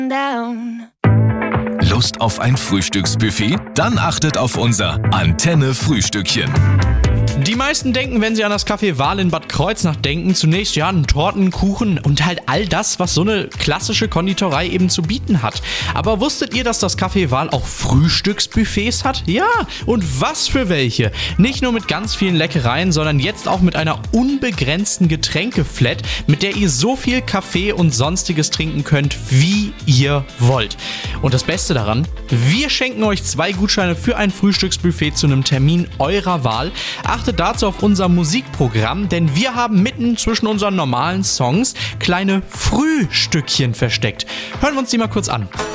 down. Lust auf ein Frühstücksbuffet? Dann achtet auf unser Antenne-Frühstückchen. Die meisten denken, wenn sie an das Café Wahl in Bad Kreuznach denken, zunächst ja an Torten, Kuchen und halt all das, was so eine klassische Konditorei eben zu bieten hat. Aber wusstet ihr, dass das Café Wahl auch Frühstücksbuffets hat? Ja, und was für welche? Nicht nur mit ganz vielen Leckereien, sondern jetzt auch mit einer unbegrenzten Getränkeflat, mit der ihr so viel Kaffee und sonstiges trinken könnt, wie ihr wollt. Und das Beste daran, wir schenken euch 2 Gutscheine für ein Frühstücksbuffet zu einem Termin eurer Wahl. Achtet dazu auf unser Musikprogramm, denn wir haben mitten zwischen unseren normalen Songs kleine Frühstückchen versteckt. Hören wir uns die mal kurz an.